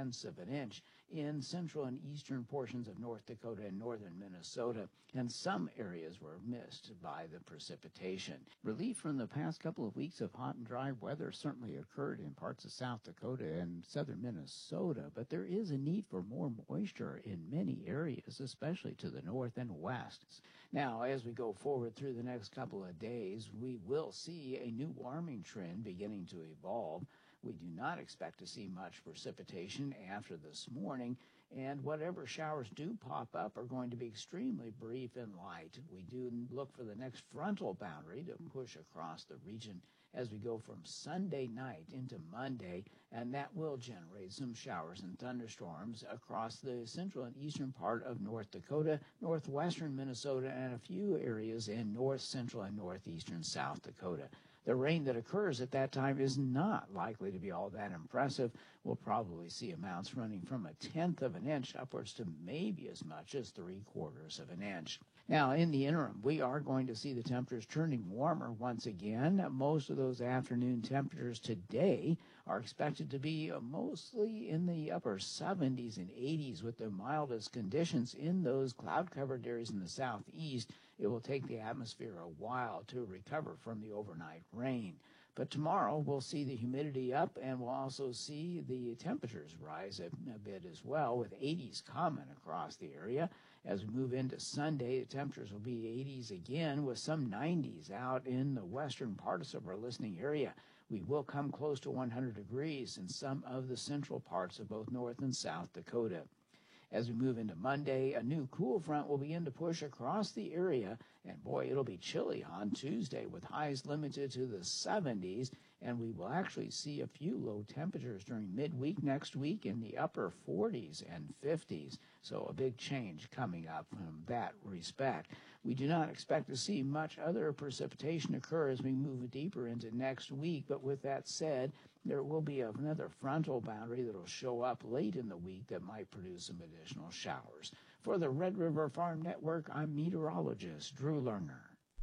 0.4 of an inch in central and eastern portions of North Dakota and northern Minnesota, and some areas were missed by the precipitation. Relief from the past couple of weeks of hot and dry weather certainly occurred in parts of South Dakota and southern Minnesota, but there is a need for more moisture in many areas, especially to the north and west. Now, as we go forward through the next couple of days, we will see a new warming trend beginning to evolve. We do not expect to see much precipitation after this morning, and whatever showers do pop up are going to be extremely brief and light. We do look for the next frontal boundary to push across the region as we go from Sunday night into Monday, and that will generate some showers and thunderstorms across the central and eastern part of North Dakota, northwestern Minnesota, and a few areas in north central and northeastern South Dakota. The rain that occurs at that time is not likely to be all that impressive. We'll probably see amounts running from 1/10 of an inch upwards to maybe as much as 3/4 of an inch. Now, in the interim, we are going to see the temperatures turning warmer once again. Most of those afternoon temperatures today are expected to be mostly in the upper 70s and 80s with the mildest conditions in those cloud-covered areas in the southeast. It will take the atmosphere a while to recover from the overnight rain. But tomorrow we'll see the humidity up, and we'll also see the temperatures rise a bit as well, with 80s common across the area. As we move into Sunday, the temperatures will be 80s again, with some 90s out in the western parts of our listening area. We will come close to 100 degrees in some of the central parts of both North and South Dakota. As we move into Monday, a new cool front will begin to push across the area, and boy, it'll be chilly on Tuesday with highs limited to the 70s, and we will actually see a few low temperatures during midweek next week in the upper 40s and 50s, so a big change coming up from that respect. We do not expect to see much other precipitation occur as we move deeper into next week, but with that said, there will be another frontal boundary that will show up late in the week that might produce some additional showers. For the Red River Farm Network, I'm meteorologist Drew Lerner.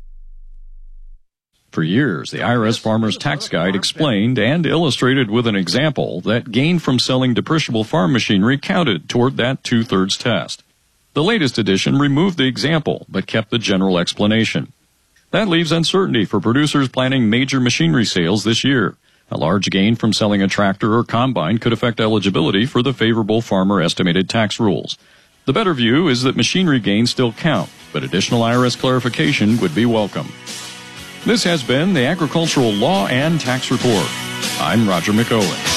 For years, the IRS Farmer's Tax Guide explained and illustrated with an example that gain from selling depreciable farm machinery counted toward that 2/3 test. The latest edition removed the example, but kept the general explanation. That leaves uncertainty for producers planning major machinery sales this year. A large gain from selling a tractor or combine could affect eligibility for the favorable farmer estimated tax rules. The better view is that machinery gains still count, but additional IRS clarification would be welcome. This has been the Agricultural Law and Tax Report. I'm Roger McOwen.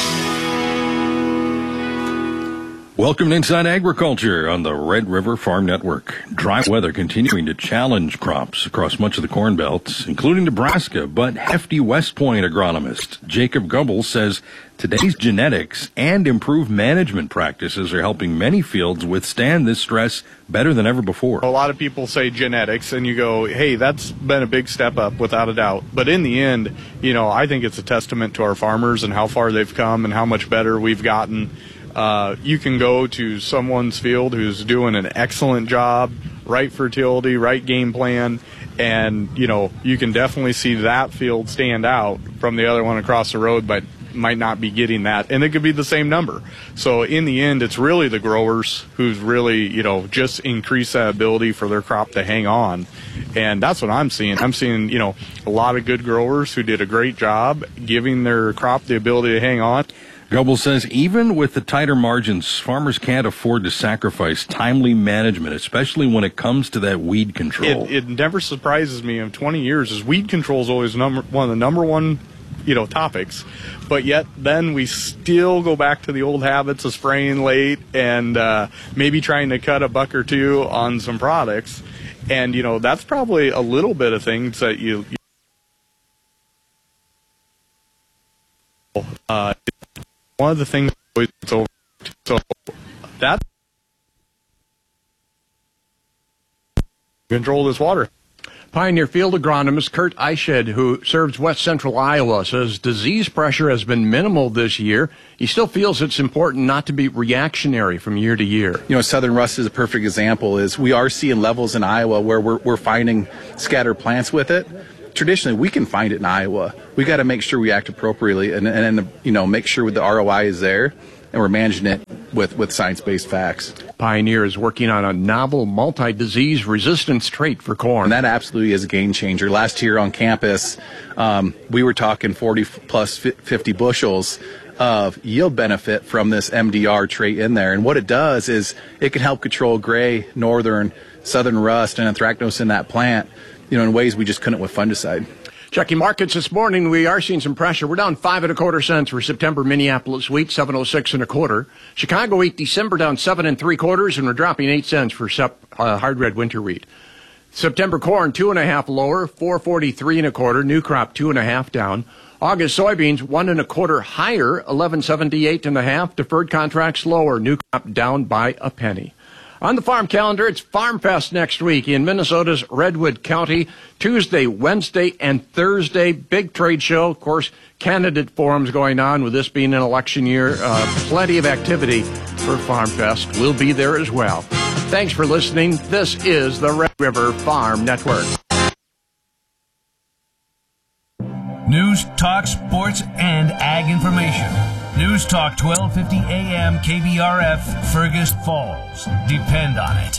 Welcome to Inside Agriculture on the Red River Farm Network. Dry weather continuing to challenge crops across much of the Corn Belt, including Nebraska, but hefty West Point agronomist Jacob Goebbels says today's genetics and improved management practices are helping many fields withstand this stress better than ever before. A lot of people say genetics, and you go, hey, that's been a big step up without a doubt. But in the end, I think it's a testament to our farmers and how far they've come and how much better we've gotten. You can go to someone's field who's doing an excellent job, right fertility, right game plan, and, you can definitely see that field stand out from the other one across the road, but might not be getting that. And it could be the same number. So in the end, it's really the growers who's really, just increase that ability for their crop to hang on. And that's what I'm seeing. I'm seeing, a lot of good growers who did a great job giving their crop the ability to hang on. Goebbels says even with the tighter margins, farmers can't afford to sacrifice timely management, especially when it comes to that weed control. It never surprises me in 20 years is weed control is always one of the number one, topics. But yet then we still go back to the old habits of spraying late and maybe trying to cut a buck or two on some products. And, that's probably a little bit of things that one of the things it's over. So that control this water. Pioneer field agronomist Kurt Eichhed, who serves west central Iowa, says disease pressure has been minimal this year. He still feels it's important not to be reactionary from year to year. Southern rust is a perfect example. Is we are seeing levels in Iowa where we're finding scattered plants with it. Traditionally, we can find it in Iowa. We got to make sure we act appropriately and make sure the ROI is there and we're managing it with science-based facts. Pioneer is working on a novel multi-disease resistance trait for corn. And that absolutely is a game changer. Last year on campus, we were talking 40 plus 50 bushels of yield benefit from this MDR trait in there. And what it does is it can help control gray, northern, southern rust, and anthracnose in that plant, in ways we just couldn't with fungicide. Checking markets this morning, we are seeing some pressure. We're down 5 1/4 cents for September Minneapolis wheat, 706 1/4. Chicago wheat December down 7 3/4, and we're dropping 8 cents for hard red winter wheat. September corn 2.5 lower, 443 1/4. New crop 2.5 down. August soybeans 1 1/4 higher, 1178 1/2. Deferred contracts lower. New crop down by a penny. On the farm calendar, it's Farm Fest next week in Minnesota's Redwood County. Tuesday, Wednesday, and Thursday. Big trade show. Of course, candidate forums going on with this being an election year. Plenty of activity for Farm Fest. We'll be there as well. Thanks for listening. This is the Red River Farm Network. News, talk, sports, and ag information. News Talk 1250 AM KBRF, Fergus Falls. Depend on it.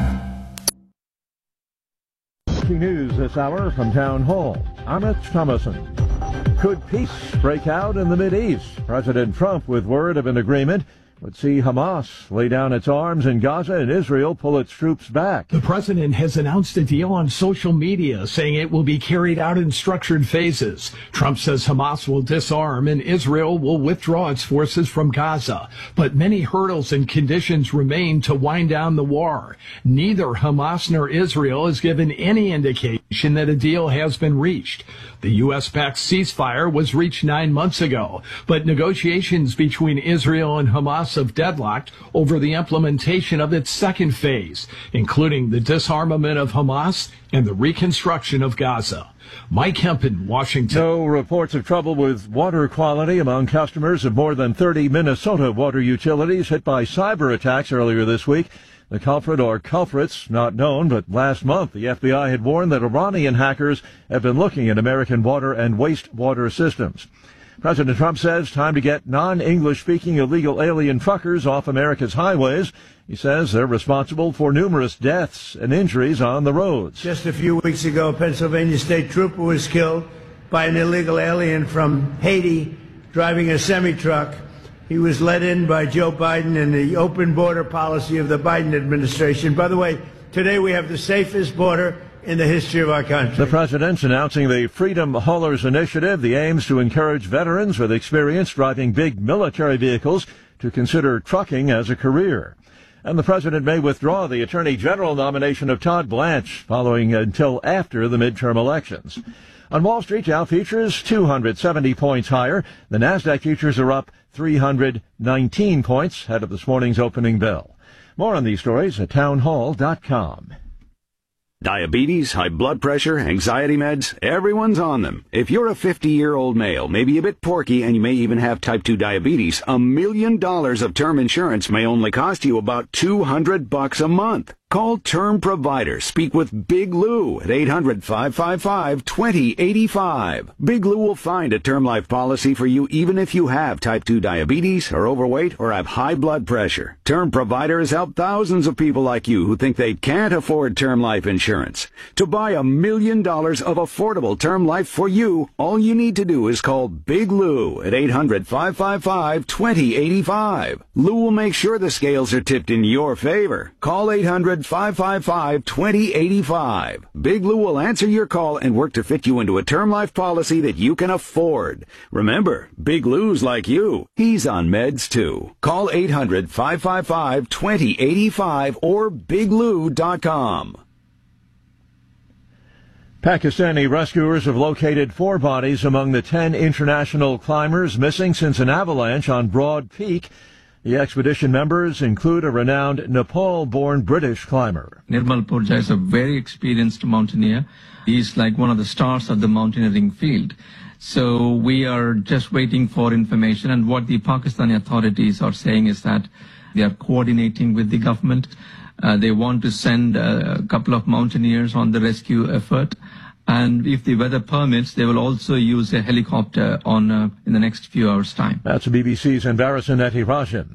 News this hour from Town Hall. I'm Rich Thomason. Could peace break out in the Mideast? President Trump, with word of an agreement, would see Hamas lay down its arms in Gaza and Israel pull its troops back. The president has announced a deal on social media, saying it will be carried out in structured phases. Trump says Hamas will disarm and Israel will withdraw its forces from Gaza. But many hurdles and conditions remain to wind down the war. Neither Hamas nor Israel has given any indication that a deal has been reached. The U.S.-backed ceasefire was reached 9 months ago, but negotiations between Israel and Hamas have deadlocked over the implementation of its second phase, including the disarmament of Hamas and the reconstruction of Gaza. Mike Hempen, Washington. No reports of trouble with water quality among customers of more than 30 Minnesota water utilities hit by cyber attacks earlier this week. The culprit or culprits not known, but last month the FBI had warned that Iranian hackers have been looking at American water and wastewater systems. President Trump says time to get non-English speaking illegal alien truckers off America's highways. He says they're responsible for numerous deaths and injuries on the roads. Just a few weeks ago, a Pennsylvania state trooper was killed by an illegal alien from Haiti driving a semi-truck. He was let in by Joe Biden and the open border policy of the Biden administration. By the way, today we have the safest border in the history of our country. The president's announcing the Freedom Haulers Initiative. The aims to encourage veterans with experience driving big military vehicles to consider trucking as a career. And the president may withdraw the Attorney General nomination of Todd Blanche following until after the midterm elections. On Wall Street, Dow futures 270 points higher. The Nasdaq futures are up 319 points ahead of this morning's opening bell. More on these stories at townhall.com. Diabetes, high blood pressure, anxiety meds, everyone's on them. If you're a 50-year-old male, maybe a bit porky, and you may even have type 2 diabetes, $1 million of term insurance may only cost you about $200 a month. Call Term Provider. Speak with Big Lou at 800-555-2085. Big Lou will find a term life policy for you even if you have type 2 diabetes, are overweight, or have high blood pressure. Term Provider has helped thousands of people like you who think they can't afford term life insurance. To buy $1 million of affordable term life for you, all you need to do is call Big Lou at 800-555-2085. Lou will make sure the scales are tipped in your favor. Call 800-555-2085. Big Lou will answer your call and work to fit you into a term life policy that you can afford. Remember, Big Lou's like you. He's on meds too. Call 800-555-2085 or biglou.com. Pakistani rescuers have located 4 bodies among the 10 international climbers missing since an avalanche on Broad Peak. The expedition members include a renowned Nepal-born British climber. Nirmal Purja is a very experienced mountaineer. He's like one of the stars of the mountaineering field. So we are just waiting for information, and what the Pakistani authorities are saying is that they are coordinating with the government. They want to send a couple of mountaineers on the rescue effort. And if the weather permits, they will also use a helicopter in the next few hours' time. That's BBC's Anbarasan Ethirajan.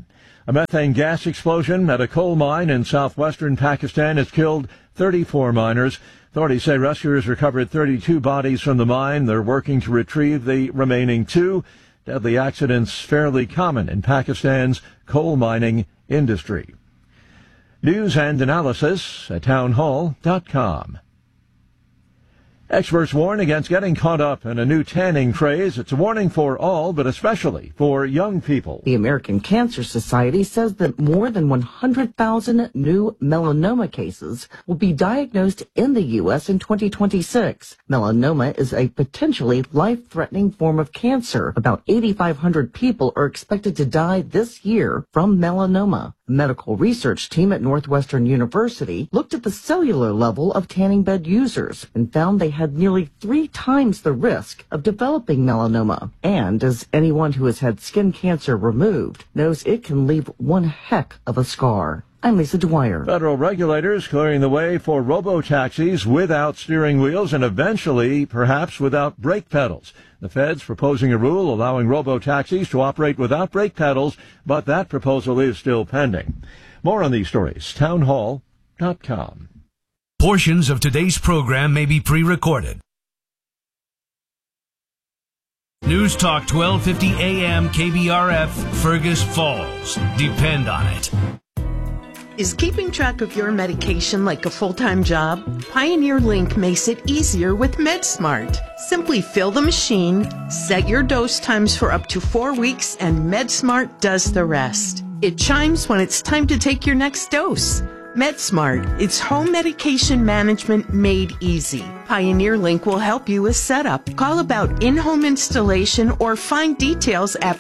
A methane gas explosion at a coal mine in southwestern Pakistan has killed 34 miners. Authorities say rescuers recovered 32 bodies from the mine. They're working to retrieve the remaining 2. Deadly accidents fairly common in Pakistan's coal mining industry. News and analysis at townhall.com. Experts warn against getting caught up in a new tanning craze. It's a warning for all, but especially for young people. The American Cancer Society says that more than 100,000 new melanoma cases will be diagnosed in the U.S. in 2026. Melanoma is a potentially life-threatening form of cancer. About 8,500 people are expected to die this year from melanoma. A medical research team at Northwestern University looked at the cellular level of tanning bed users and found they had nearly 3 times the risk of developing melanoma. And as anyone who has had skin cancer removed knows, it can leave one heck of a scar. I'm Lisa Dwyer. Federal regulators clearing the way for robo-taxis without steering wheels and eventually, perhaps, without brake pedals. The feds proposing a rule allowing robo-taxis to operate without brake pedals, but that proposal is still pending. More on these stories, townhall.com. Portions of today's program may be pre-recorded. News Talk 1250 AM KBRF, Fergus Falls. Depend on it. Is keeping track of your medication like a full-time job? Pioneer Link makes it easier with MedSmart. Simply fill the machine, set your dose times for up to 4 weeks, and MedSmart does the rest. It chimes when it's time to take your next dose. MedSmart, it's home medication management made easy. Pioneer Link will help you with setup. Call about in-home installation or find details at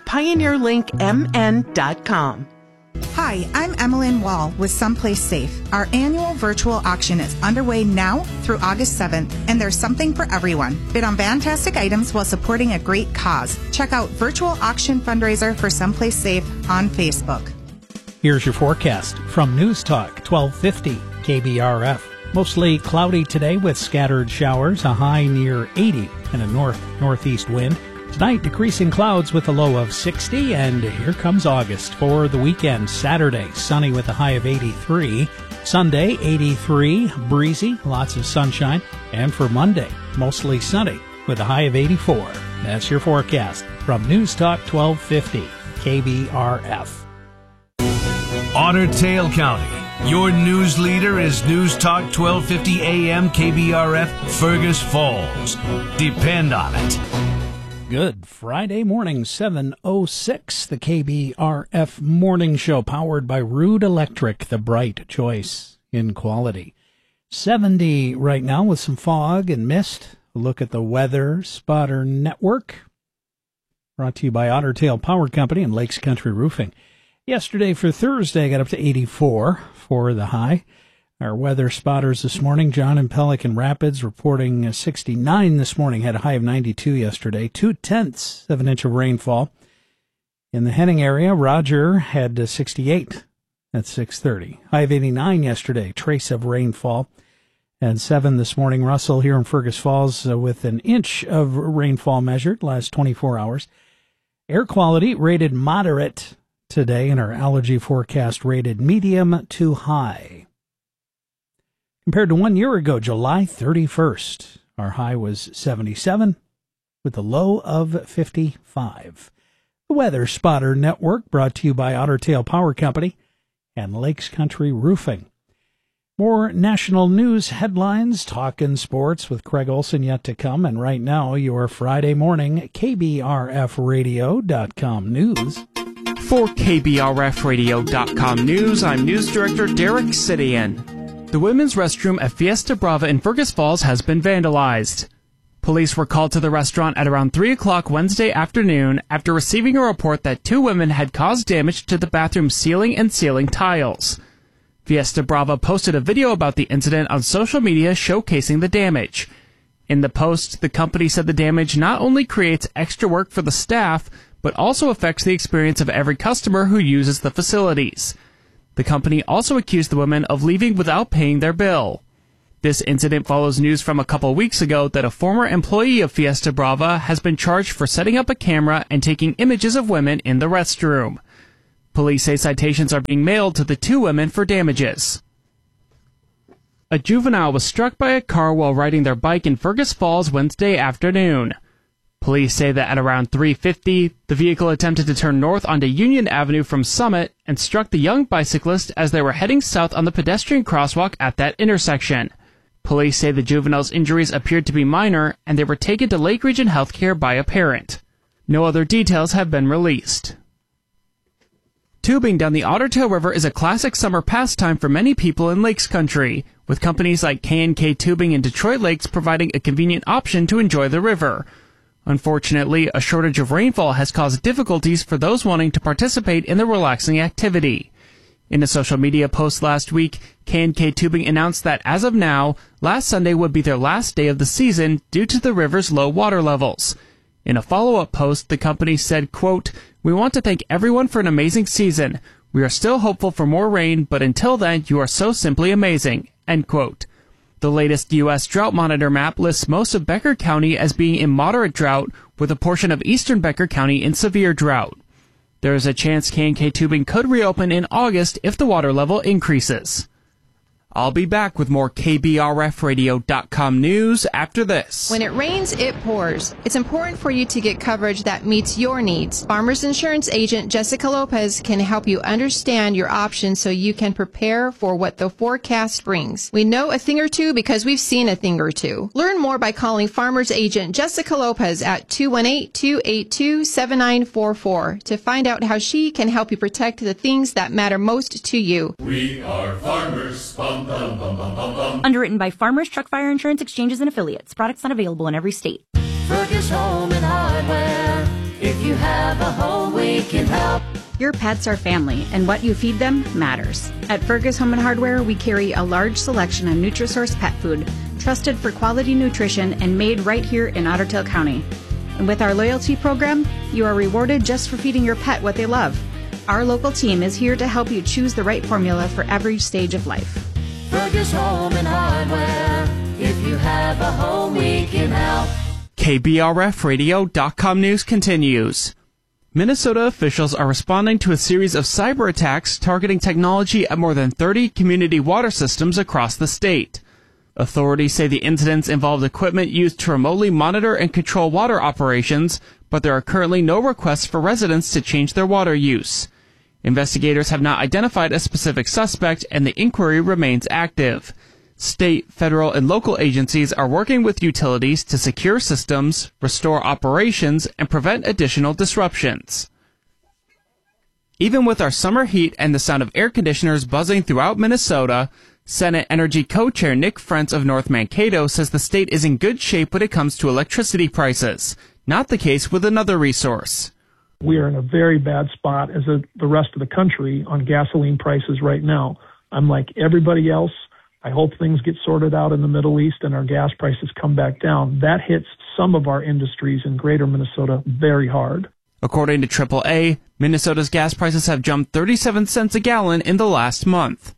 pioneerlinkmn.com. Hi, I'm Emmeline Wall with Someplace Safe. Our annual virtual auction is underway now through August 7th, and there's something for everyone. Bid on fantastic items while supporting a great cause. Check out Virtual Auction Fundraiser for Someplace Safe on Facebook. Here's your forecast from News Talk 1250 KBRF. Mostly cloudy today with scattered showers, a high near 80 and a north-northeast wind. Tonight, decreasing clouds with a low of 60, and here comes August for the weekend. Saturday, sunny with a high of 83. Sunday, 83, breezy, lots of sunshine. And for Monday, mostly sunny with a high of 84. That's your forecast from News Talk 1250 KBRF. Otter Tail County. Your news leader is News Talk 1250 AM KBRF, Fergus Falls. Depend on it. Good Friday morning, 7:06, the KBRF Morning Show, powered by Rude Electric, the bright choice in quality. 70 right now with some fog and mist. A look at the Weather Spotter Network, brought to you by Otter Tail Power Company and Lakes Country Roofing. Yesterday for Thursday, got up to 84 for the high. Our weather spotters this morning, John in Pelican Rapids, reporting 69 this morning, had a high of 92 yesterday, 0.2 of an inch of rainfall. In the Henning area, Roger had 68 at 6:30, high of 89 yesterday, trace of rainfall. And 7 this morning, Russell here in Fergus Falls with an inch of rainfall measured last 24 hours. Air quality rated moderate today, and our allergy forecast rated medium to high. Compared to 1 year ago, July 31st, our high was 77 with a low of 55. The Weather Spotter Network, brought to you by Otter Tail Power Company and Lakes Country Roofing. More national news headlines, talking sports with Craig Olson yet to come. And right now, your Friday morning KBRFradio.com news. For KBRFradio.com news, I'm News Director Derek Sidian. The women's restroom at Fiesta Brava in Fergus Falls has been vandalized. Police were called to the restaurant at around 3 o'clock Wednesday afternoon after receiving a report that 2 women had caused damage to the bathroom ceiling and ceiling tiles. Fiesta Brava posted a video about the incident on social media showcasing the damage. In the post, the company said the damage not only creates extra work for the staff, but also affects the experience of every customer who uses the facilities. The company also accused the women of leaving without paying their bill. This incident follows news from a couple weeks ago that a former employee of Fiesta Brava has been charged for setting up a camera and taking images of women in the restroom. Police say citations are being mailed to the two women for damages. A juvenile was struck by a car while riding their bike in Fergus Falls Wednesday afternoon. Police say that at around 3:50, the vehicle attempted to turn north onto Union Avenue from Summit and struck the young bicyclist as they were heading south on the pedestrian crosswalk at that intersection. Police say the juvenile's injuries appeared to be minor and they were taken to Lake Region Healthcare by a parent. No other details have been released. Tubing down the Otter Tail River is a classic summer pastime for many people in Lakes Country, with companies like K&K Tubing in Detroit Lakes providing a convenient option to enjoy the river. Unfortunately, a shortage of rainfall has caused difficulties for those wanting to participate in the relaxing activity. In a social media post last week, K&K Tubing announced that as of now, last Sunday would be their last day of the season due to the river's low water levels. In a follow-up post, the company said, quote, "We want to thank everyone for an amazing season. We are still hopeful for more rain, but until then, you are so simply amazing." End quote. The latest U.S. Drought Monitor map lists most of Becker County as being in moderate drought, with a portion of eastern Becker County in severe drought. There is a chance K&K Tubing could reopen in August if the water level increases. I'll be back with more KBRFradio.com news after this. When it rains, it pours. It's important for you to get coverage that meets your needs. Farmers Insurance agent Jessica Lopez can help you understand your options so you can prepare for what the forecast brings. We know a thing or two because we've seen a thing or two. Learn more by calling Farmers agent Jessica Lopez at 218-282-7944 to find out how she can help you protect the things that matter most to you. We are farmers. Bum, bum, bum, bum, bum, bum. Underwritten by Farmers Truck Fire Insurance Exchanges and Affiliates. Products not available in every state. Fergus Home and Hardware. If you have a home, we can help. Your pets are family, and what you feed them matters. At Fergus Home and Hardware, we carry a large selection of Nutrisource pet food, trusted for quality nutrition and made right here in Otter Tail County. And with our loyalty program, you are rewarded just for feeding your pet what they love. Our local team is here to help you choose the right formula for every stage of life. Fergus Home and Hardware. If you have a home, we can help. KBRFradio.com news continues. Minnesota officials are responding to a series of cyber attacks targeting technology at more than 30 community water systems across the state. Authorities say the incidents involved equipment used to remotely monitor and control water operations, but there are currently no requests for residents to change their water use. Investigators have not identified a specific suspect, and the inquiry remains active. State, federal, and local agencies are working with utilities to secure systems, restore operations, and prevent additional disruptions. Even with our summer heat and the sound of air conditioners buzzing throughout Minnesota, Senate Energy Co-Chair Nick Frentz of North Mankato says the state is in good shape when it comes to electricity prices. Not the case with another resource. We are in a very bad spot as the rest of the country on gasoline prices right now. I'm like everybody else. I hope things get sorted out in the Middle East and our gas prices come back down. That hits some of our industries in greater Minnesota very hard. According to AAA, Minnesota's gas prices have jumped 37 cents a gallon in the last month.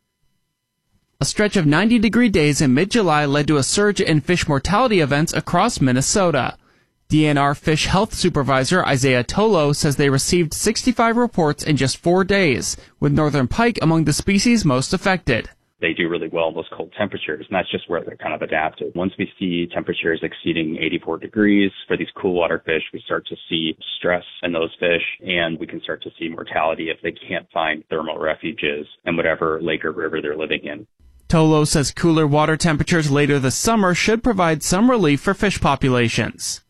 A stretch of 90-degree days in mid-July led to a surge in fish mortality events across Minnesota. DNR Fish Health Supervisor Isaiah Tolo says they received 65 reports in just 4 days, with northern pike among the species most affected. They do really well in those cold temperatures, and that's just where they're kind of adapted. Once we see temperatures exceeding 84 degrees for these cool water fish, we start to see stress in those fish, and we can start to see mortality if they can't find thermal refuges in whatever lake or river they're living in. Tolo says cooler water temperatures later this summer should provide some relief for fish populations.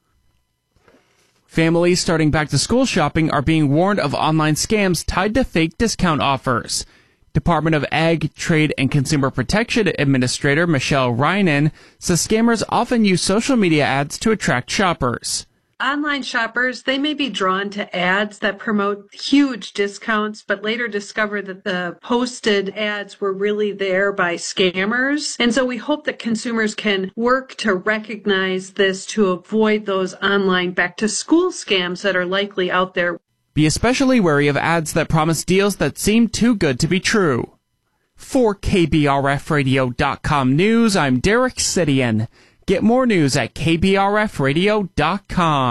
Families starting back-to-school shopping are being warned of online scams tied to fake discount offers. Department of Ag, Trade, and Consumer Protection Administrator Michelle Reinen says scammers often use social media ads to attract shoppers. Online shoppers, they may be drawn to ads that promote huge discounts, but later discover that the posted ads were really there by scammers. And so we hope that consumers can work to recognize this to avoid those online back-to-school scams that are likely out there. Be especially wary of ads that promise deals that seem too good to be true. For KBRFradio.com News, I'm Derek Sidian. Get more news at KBRFradio.com.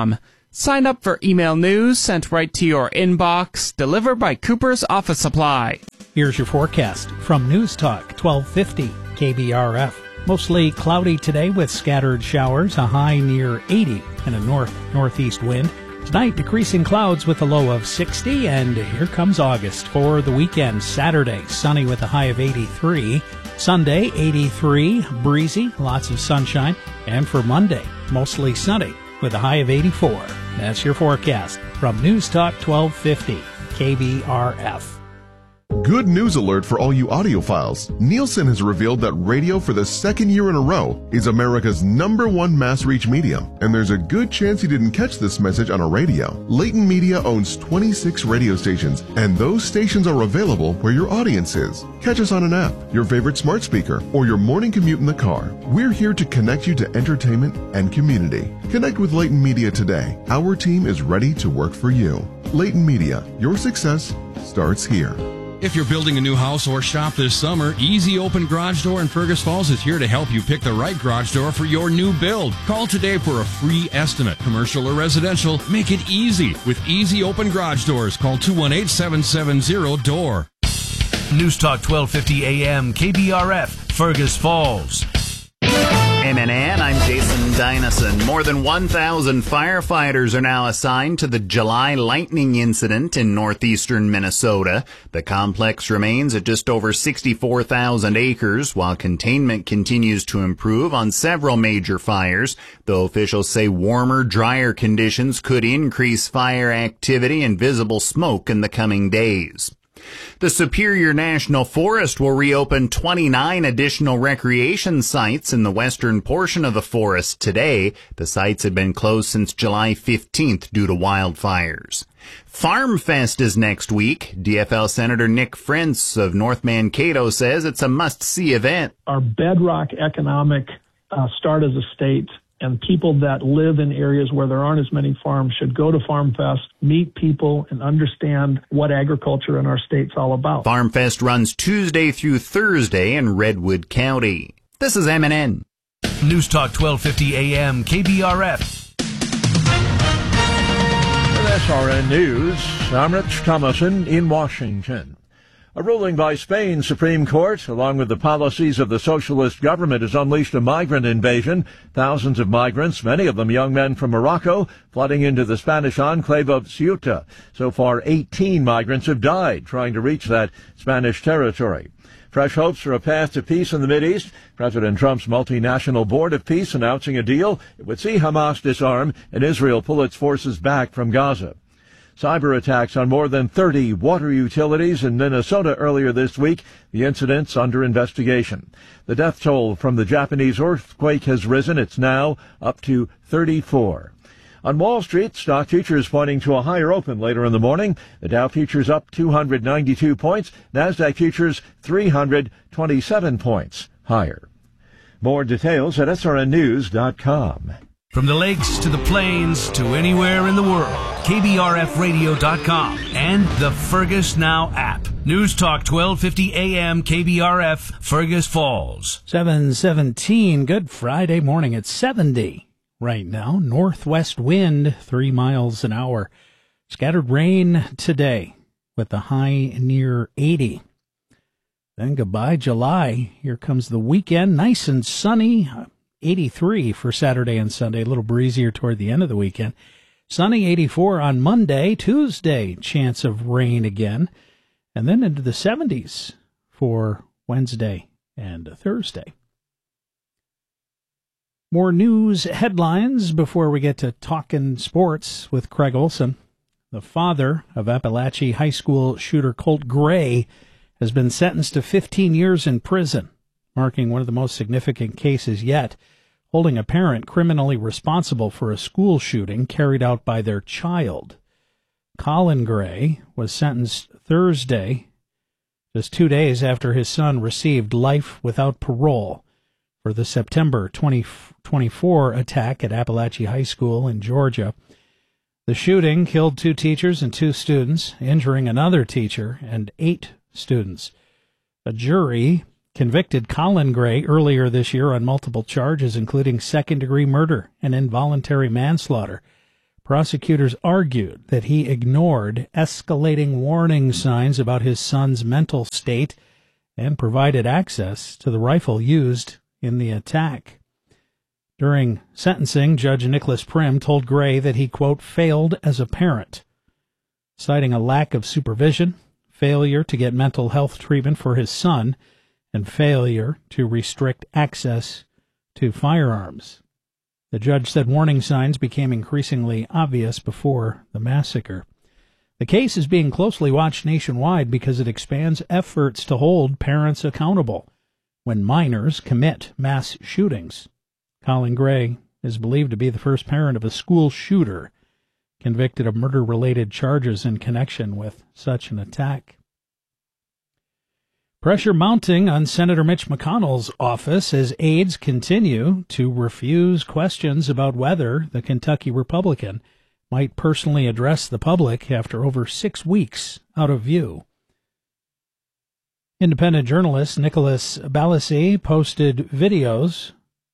Sign up for email news sent right to your inbox, delivered by Cooper's Office Supply. Here's your forecast from News Talk 1250 KBRF. Mostly cloudy today with scattered showers, a high near 80 and a northeast wind. Tonight, decreasing clouds with a low of 60, and here comes August for the weekend. Saturday, sunny with a high of 83. Sunday, 83, breezy, lots of sunshine. And for Monday, mostly sunny with a high of 84. That's your forecast from News Talk 1250 KBRF. Good news alert for all you audiophiles. Nielsen has revealed that radio for the second year in a row is America's #1 mass reach medium, and there's a good chance you didn't catch this message on a radio. Leighton Media owns 26 radio stations, and those stations are available where your audience is. Catch us on an app, your favorite smart speaker, or your morning commute in the car. We're here to connect you to entertainment and community. Connect with Leighton Media today. Our team is ready to work for you. Leighton Media, your success starts here. If you're building a new house or shop this summer, Easy Open Garage Door in Fergus Falls is here to help you pick the right garage door for your new build. Call today for a free estimate. Commercial or residential, make it easy with Easy Open Garage Doors. Call 218-770-DOOR. News Talk 1250 AM KBRF, Fergus Falls. MNN, I'm Jason Dynison. More than 1,000 firefighters are now assigned to the July lightning incident in northeastern Minnesota. The complex remains at just over 64,000 acres, while containment continues to improve on several major fires, though officials say warmer, drier conditions could increase fire activity and visible smoke in the coming days. The Superior National Forest will reopen 29 additional recreation sites in the western portion of the forest today. The sites had been closed since July 15th due to wildfires. Farm Fest is next week. DFL Senator Nick Frentz of North Mankato says it's a must-see event. Our bedrock economic start as a state, and people that live in areas where there aren't as many farms should go to Farm Fest, meet people, and understand what agriculture in our state's all about. Farm Fest runs Tuesday through Thursday in Redwood County. This is MNN. News Talk 1250 AM KBRF. With SRN News, I'm Rich Thomason in Washington. A ruling by Spain's Supreme Court, along with the policies of the socialist government, has unleashed a migrant invasion. Thousands of migrants, many of them young men from Morocco, flooding into the Spanish enclave of Ceuta. So far, 18 migrants have died trying to reach that Spanish territory. Fresh hopes for a path to peace in the Mideast. President Trump's multinational board of peace announcing a deal that would see Hamas disarm and Israel pull its forces back from Gaza. Cyber attacks on more than 30 water utilities in Minnesota earlier this week. The incidents under investigation. The death toll from the Japanese earthquake has risen. It's now up to 34. On Wall Street, stock futures pointing to a higher open later in the morning. The Dow futures up 292 points. Nasdaq futures 327 points higher. More details at srnnews.com. From the lakes to the plains to anywhere in the world, KBRFradio.com and the Fergus Now app. News Talk 1250 AM KBRF, Fergus Falls. 7:17, good Friday morning. It's 70 right now. Northwest wind, 3 miles an hour. Scattered rain today with the high near 80. Then goodbye July. Here comes the weekend. Nice and sunny. 83 for Saturday and Sunday, a little breezier toward the end of the weekend. Sunny 84 on Monday. Tuesday, chance of rain again. And then into the 70s for Wednesday and Thursday. More news headlines before we get to talking sports with Craig Olson. The father of Appalachia High School shooter Colt Gray has been sentenced to 15 years in prison, marking one of the most significant cases yet, holding a parent criminally responsible for a school shooting carried out by their child. Colin Gray was sentenced Thursday, just 2 days after his son received life without parole for the September 2024 attack at Appalachia High School in Georgia. The shooting killed 2 teachers and 2 students, injuring another teacher and 8 students. A jury convicted Colin Gray earlier this year on multiple charges, including second-degree murder and involuntary manslaughter. Prosecutors argued that he ignored escalating warning signs about his son's mental state and provided access to the rifle used in the attack. During sentencing, Judge Nicholas Prim told Gray that he, quote, failed as a parent, citing a lack of supervision, failure to get mental health treatment for his son, and failure to restrict access to firearms. The judge said warning signs became increasingly obvious before the massacre. The case is being closely watched nationwide because it expands efforts to hold parents accountable when minors commit mass shootings. Colin Gray is believed to be the first parent of a school shooter convicted of murder-related charges in connection with such an attack. Pressure mounting on Senator Mitch McConnell's office as aides continue to refuse questions about whether the Kentucky Republican might personally address the public after over 6 weeks out of view. Independent journalist Nicholas Balassi posted videos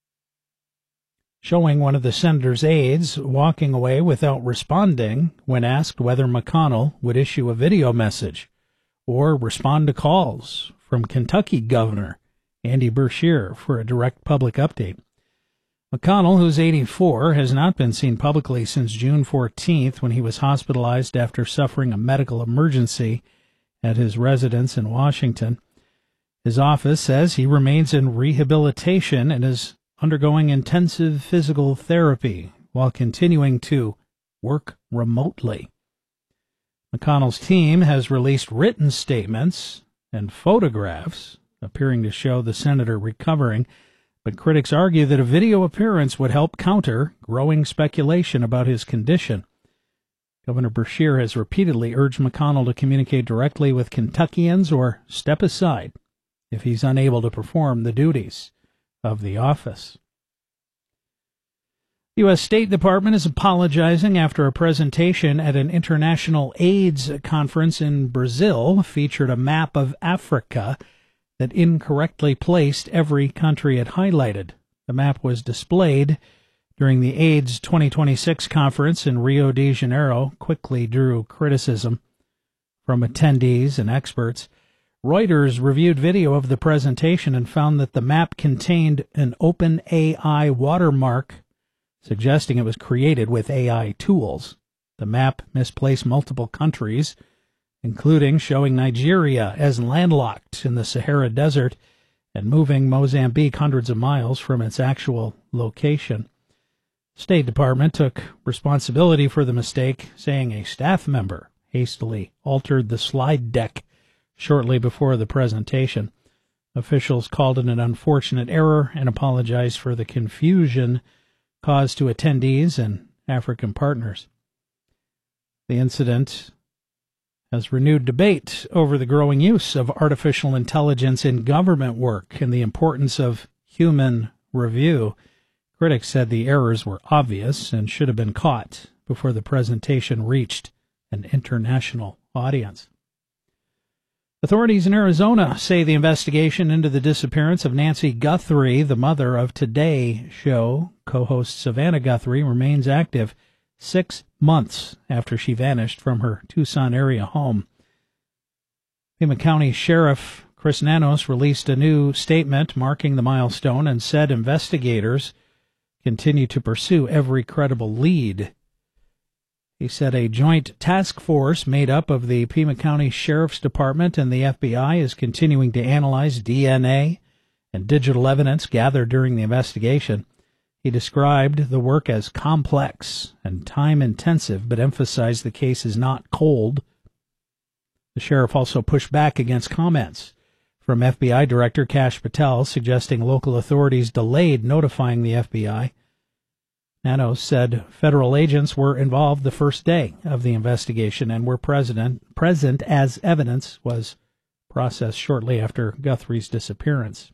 showing one of the senator's aides walking away without responding when asked whether McConnell would issue a video message or respond to calls from Kentucky Governor Andy Beshear for a direct public update. McConnell, who's 84, has not been seen publicly since June 14th when he was hospitalized after suffering a medical emergency at his residence in Washington. His office says he remains in rehabilitation and is undergoing intensive physical therapy while continuing to work remotely. McConnell's team has released written statements and photographs appearing to show the senator recovering, but critics argue that a video appearance would help counter growing speculation about his condition. Governor Beshear has repeatedly urged McConnell to communicate directly with Kentuckians or step aside if he's unable to perform the duties of the office. The U.S. State Department is apologizing after a presentation at an international AIDS conference in Brazil featured a map of Africa that incorrectly placed every country it highlighted. The map was displayed during the AIDS 2026 conference in Rio de Janeiro, quickly drew criticism from attendees and experts. Reuters reviewed video of the presentation and found that the map contained an OpenAI watermark, suggesting it was created with AI tools. The map misplaced multiple countries, including showing Nigeria as landlocked in the Sahara Desert and moving Mozambique hundreds of miles from its actual location. The State Department took responsibility for the mistake, saying a staff member hastily altered the slide deck shortly before the presentation. Officials called it an unfortunate error and apologized for the confusion caused to attendees and African partners. The incident has renewed debate over the growing use of artificial intelligence in government work and the importance of human review. Critics said the errors were obvious and should have been caught before the presentation reached an international audience. Authorities in Arizona say the investigation into the disappearance of Nancy Guthrie, the mother of Today Show co-host Savannah Guthrie, remains active 6 months after she vanished from her Tucson area home. Pima County Sheriff Chris Nanos released a new statement marking the milestone and said investigators continue to pursue every credible lead. He said a joint task force made up of the Pima County Sheriff's Department and the FBI is continuing to analyze DNA and digital evidence gathered during the investigation. He described the work as complex and time-intensive, but emphasized the case is not cold. The sheriff also pushed back against comments from FBI Director Kash Patel, suggesting local authorities delayed notifying the FBI. Nanos said federal agents were involved the first day of the investigation and were present as evidence was processed shortly after Guthrie's disappearance.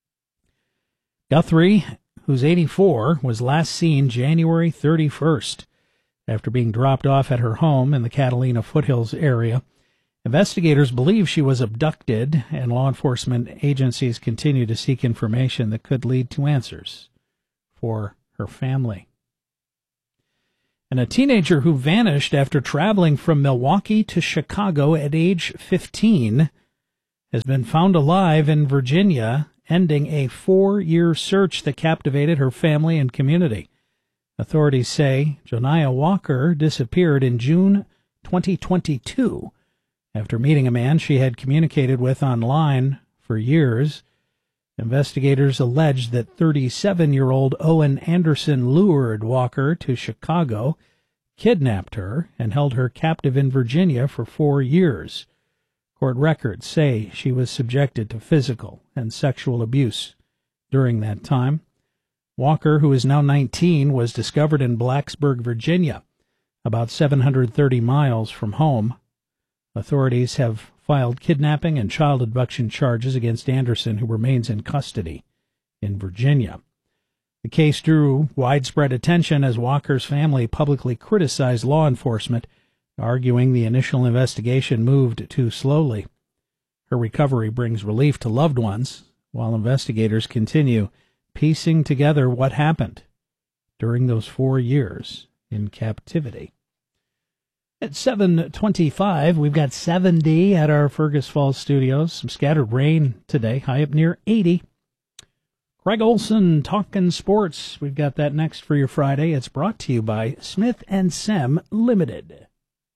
Guthrie, who's 84, was last seen January 31st after being dropped off at her home in the Catalina Foothills area. Investigators believe she was abducted, and law enforcement agencies continue to seek information that could lead to answers for her family. And a teenager who vanished after traveling from Milwaukee to Chicago at age 15 has been found alive in Virginia, ending a 4-year search that captivated her family and community. Authorities say Joniah Walker disappeared in June 2022 after meeting a man she had communicated with online for years. Investigators allege that 37-year-old Owen Anderson lured Walker to Chicago, kidnapped her, and held her captive in Virginia for 4 years. Court records say she was subjected to physical and sexual abuse during that time. Walker, who is now 19, was discovered in Blacksburg, Virginia, about 730 miles from home. Authorities have filed kidnapping and child abduction charges against Anderson, who remains in custody in Virginia. The case drew widespread attention as Walker's family publicly criticized law enforcement, arguing the initial investigation moved too slowly. Her recovery brings relief to loved ones, while investigators continue piecing together what happened during those 4 years in captivity. At 7:25, we've got 70 at our Fergus Falls studios. Some scattered rain today, high up near 80. Craig Olson talking sports. We've got that next for your Friday. It's brought to you by Smith & Sem Limited.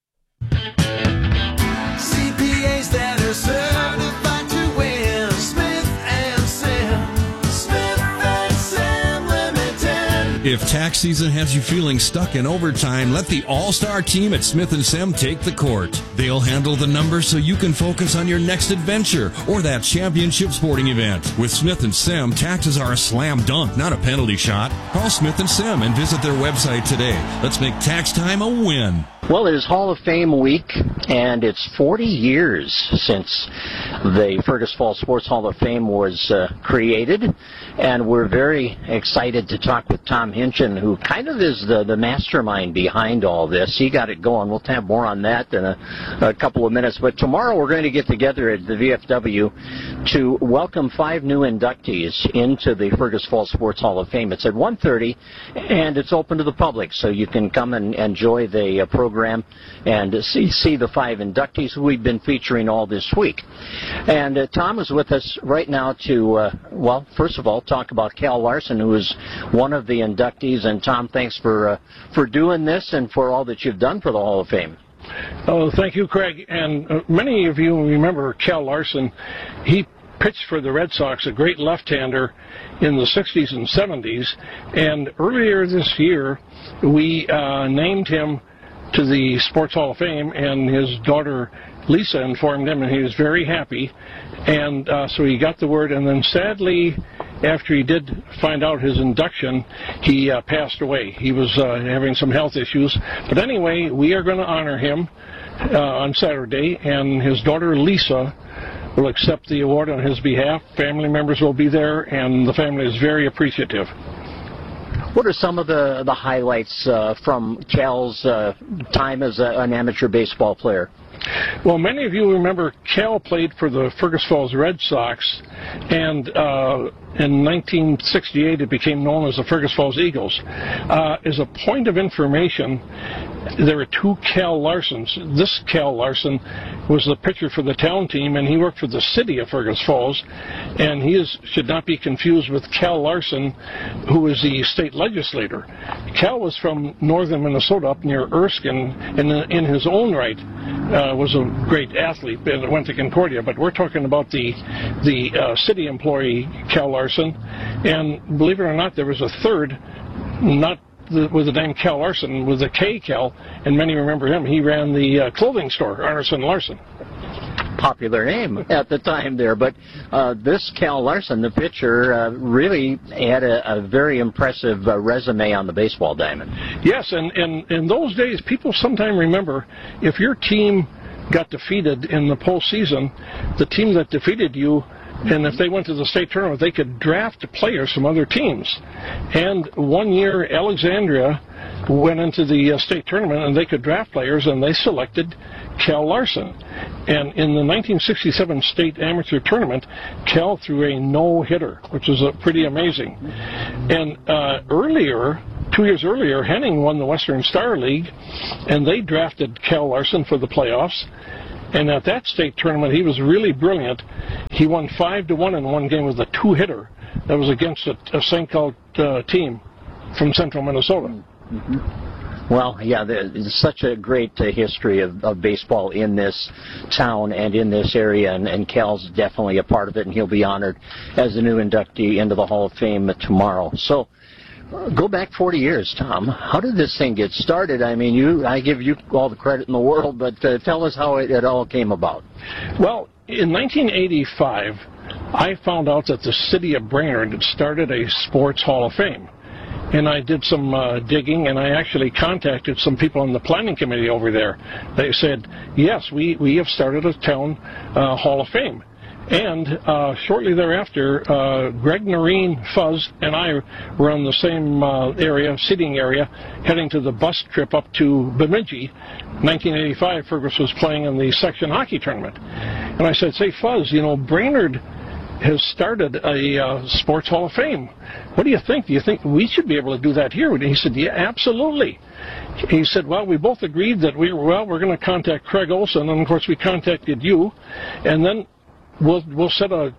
CPAs that are certified to win. Smith & Sem. Smith & Sem Limited. If tax season has you feeling stuck in overtime, let the all-star team at Smith & Sem take the court. They'll handle the numbers so you can focus on your next adventure or that championship sporting event. With Smith & Sem, taxes are a slam dunk, not a penalty shot. Call Smith & Sem and visit their website today. Let's make tax time a win. Well, it is Hall of Fame week, and it's 40 years since the Fergus Falls Sports Hall of Fame was created, and we're very excited to talk with Tom Hinchin, who kind of is the mastermind behind all this. He got it going. We'll have more on that in a couple of minutes, but tomorrow we're going to get together at the VFW to welcome 5 new inductees into the Fergus Falls Sports Hall of Fame. It's at 1:30, and it's open to the public, so you can come and enjoy the program and see the 5 inductees who we've been featuring all this week. And Tom is with us right now to, well, first of all, talk about Cal Larson, who is one of the inductees. And Tom, thanks for doing this and for all that you've done for the Hall of Fame. Oh, thank you, Craig. And many of you remember Cal Larson. He pitched for the Red Sox, a great left-hander in the 60s and 70s. And earlier this year, we named him to the Sports Hall of Fame, and his daughter Lisa informed him, and he was very happy. And so he got the word, and then sadly, after he did find out his induction, he passed away. He was having some health issues. But anyway, we are going to honor him on Saturday, and his daughter Lisa will accept the award on his behalf. Family members will be there, and the family is very appreciative. What are some of the highlights from Cal's time as an amateur baseball player? Well, many of you remember Cal played for the Fergus Falls Red Sox, and in 1968 it became known as the Fergus Falls Eagles. As a point of information, there were 2 Cal Larsons. This Cal Larson was the pitcher for the town team, and he worked for the city of Fergus Falls, and he should not be confused with Cal Larson, who is the state legislator. Cal was from northern Minnesota, up near Erskine, and in his own right was a great athlete and went to Concordia, but we're talking about the city employee Cal Larson. And believe it or not, there was a third, not with the name Cal Larson, with a K Cal, and many remember him. He ran the clothing store, Arneson Larson. Popular name at the time there, but this Cal Larson, the pitcher, really had a very impressive resume on the baseball diamond. Yes, and in those days, people sometimes remember, if your team got defeated in the postseason, the team that defeated you, and if they went to the state tournament, they could draft players from other teams. And one year, Alexandria went into the state tournament, and they could draft players, and they selected Cal Larson. And in the 1967 state amateur tournament, Cal threw a no-hitter, which is pretty amazing. And earlier, 2 years earlier, Henning won the Western Star League, and they drafted Cal Larson for the playoffs. And at that state tournament, he was really brilliant. He won 5-1 in one game with a 2-hitter. That was against a St. Cloud team from central Minnesota. Mm-hmm. Well, yeah, there's such a great history of baseball in this town and in this area, and Cal's definitely a part of it, and he'll be honored as a new inductee into the Hall of Fame tomorrow. So, go back 40 years, Tom. How did this thing get started? I mean, I give you all the credit in the world, but tell us how it all came about. Well, in 1985, I found out that the city of Brainerd had started a Sports Hall of Fame. And I did some digging, and I actually contacted some people on the planning committee over there. They said, yes, we have started a town Hall of Fame. And shortly thereafter, Greg Noreen, Fuzz, and I were on the same seating area, heading to the bus trip up to Bemidji. 1985, Fergus was playing in the section hockey tournament. And I said, say, Fuzz, Brainerd has started a Sports Hall of Fame. What do you think? Do you think we should be able to do that here? And he said, yeah, absolutely. He said, well, we both agreed that we're going to contact Craig Olson, and of course we contacted you, and then we'll set a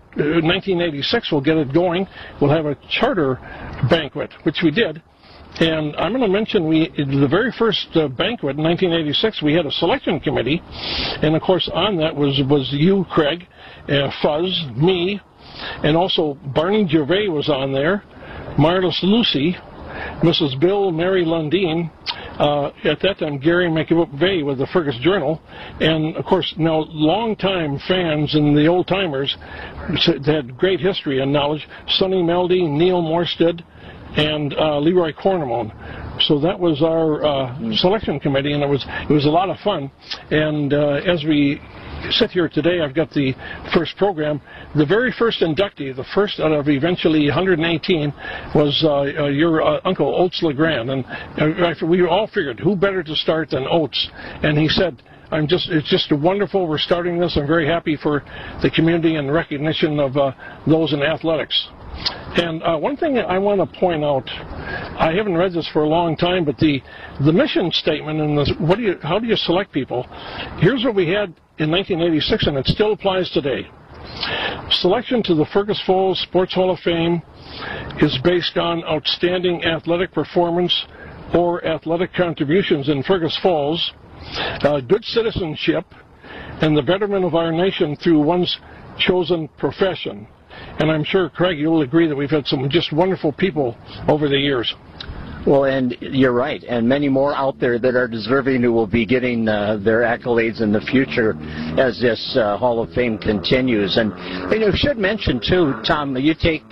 1986. We'll get it going. We'll have a charter banquet, which we did. And I'm going to mention the very first banquet in 1986. We had a selection committee, and of course on that was you, Craig, Fuzz, me, and also Barney Gervais was on there, Marlis Lucy, Mrs. Bill Mary Lundeen, at that time Gary McVeigh with the Fergus Journal, and of course now longtime fans and the old timers had great history and knowledge, Sonny Meldy, Neil Morstead, and Leroy Cornamone. So that was our selection committee, and it was a lot of fun. And as we sit here today, I've got the first program. The very first inductee, the first out of eventually 118, was your uncle, Oates LeGrand. And we all figured, who better to start than Oates? And he said, it's just wonderful we're starting this. I'm very happy for the community and recognition of those in athletics. And one thing I want to point out, I haven't read this for a long time, but the mission statement and how do you select people? Here's what we had in 1986, and it still applies today. Selection to the Fergus Falls Sports Hall of Fame is based on outstanding athletic performance or athletic contributions in Fergus Falls, good citizenship, and the betterment of our nation through one's chosen profession. And I'm sure, Craig, you'll agree that we've had some just wonderful people over the years. Well, and you're right, and many more out there that are deserving who will be getting their accolades in the future as this Hall of Fame continues. And you should mention, too, Tom, we take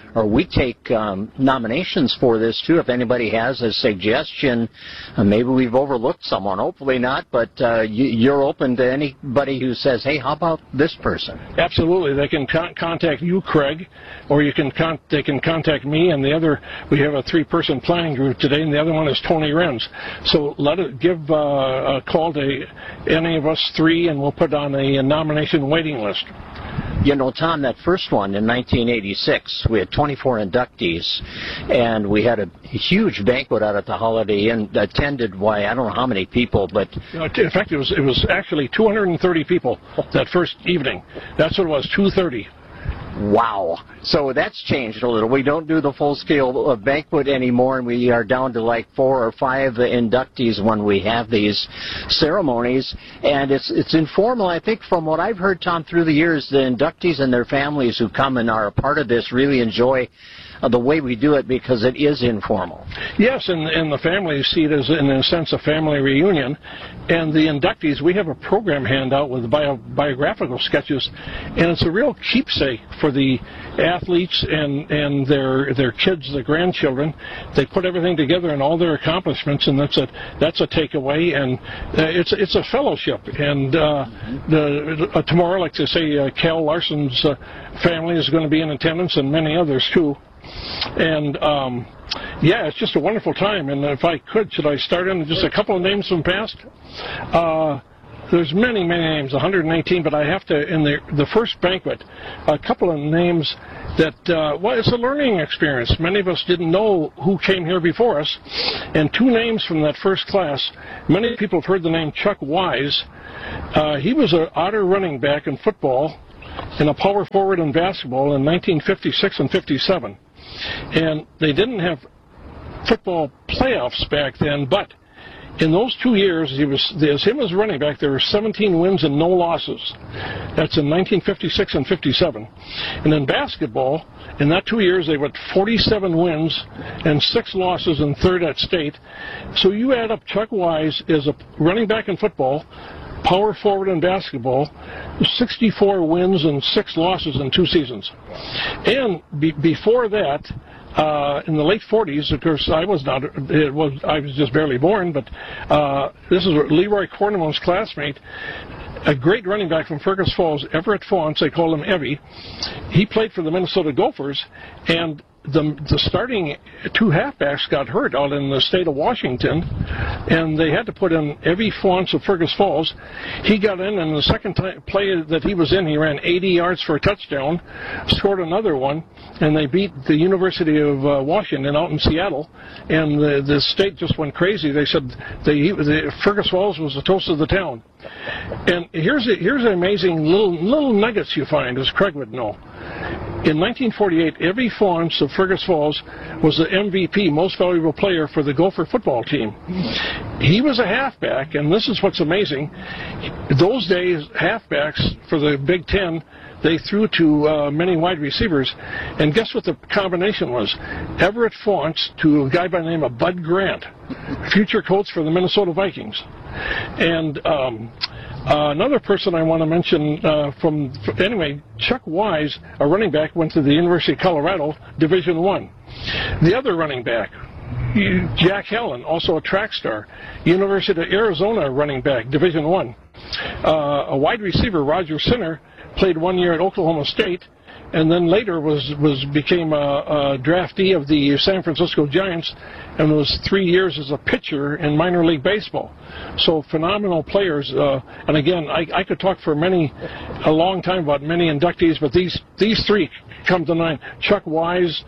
nominations for this, too. If anybody has a suggestion, maybe we've overlooked someone, hopefully not, but you're open to anybody who says, hey, how about this person? Absolutely. They can contact you, Craig, or they can contact me, and we have a 3-person planning group today, and the other one is Tony Renz. So give a call to any of us 3, and we'll put on a nomination waiting list. Tom, that first one in 1986, we had 24 inductees, and we had a huge banquet out at the Holiday Inn, attended by I don't know how many people, but... In fact, it was actually 230 people that first evening. That's what it was, 230. Wow. So that's changed a little. We don't do the full-scale banquet anymore, and we are down to like 4 or 5 inductees when we have these ceremonies. And it's informal. I think from what I've heard, Tom, through the years, the inductees and their families who come and are a part of this really enjoy the way we do it because it is informal. Yes, and the families see it as, in a sense, a family reunion. And the inductees, we have a program handout with biographical sketches, and it's a real keepsake for the athletes and their kids, the grandchildren. They put everything together and all their accomplishments, and that's a takeaway. And it's a fellowship. And tomorrow, like they say, Cal Larson's family is going to be in attendance, and many others too. And it's just a wonderful time. And if I could, should I start in just a couple of names from past? there's many names, 118, but I have to, in the first banquet, a couple of names that, well, it's a learning experience. Many of us didn't know who came here before us, and two names from that first class. Many people have heard the name Chuck Wise. He was an Otter running back in football and a power forward in basketball in 1956 and 57. And they didn't have football playoffs back then, but in those 2 years, him as running back, there were 17 wins and no losses. That's in 1956 and 57. And in basketball, in that 2 years, they went 47 wins and 6 losses and third at state. So you add up Chuck Wise as a running back in football, power forward in basketball, 64 wins and 6 losses in 2 seasons. And before that, in the late 40s, of course, I was just barely born, but this is Leroy Cornemo's classmate, a great running back from Fergus Falls, Everett Faunce, they call him Evie. He played for the Minnesota Gophers, and the starting 2 halfbacks got hurt out in the state of Washington, and they had to put in Evie Faunce of Fergus Falls. He got in, and the second play that he was in, he ran 80 yards for a touchdown, scored another one, and they beat the University of Washington out in Seattle, and the state just went crazy. They said Fergus Falls was the toast of the town. And here's the amazing little nuggets you find, as Craig would know. In 1948, Evie Faunce of Fergus Falls was the MVP, most valuable player for the Gopher football team. He was a halfback, and this is what's amazing. Those days, halfbacks for the Big Ten, they threw to many wide receivers, and guess what the combination was? Everett Faunce to a guy by the name of Bud Grant, future coach for the Minnesota Vikings. And another person I want to mention anyway, Chuck Wise, a running back, went to the University of Colorado, Division I. The other running back, Jack Helen, also a track star, University of Arizona running back, Division I. A wide receiver, Roger Sinner, played 1 year at Oklahoma State, and then later became a draftee of the San Francisco Giants, and was 3 years as a pitcher in minor league baseball. So phenomenal players. And again, I could talk for a long time about many inductees, but these three come to mind: Chuck Wise,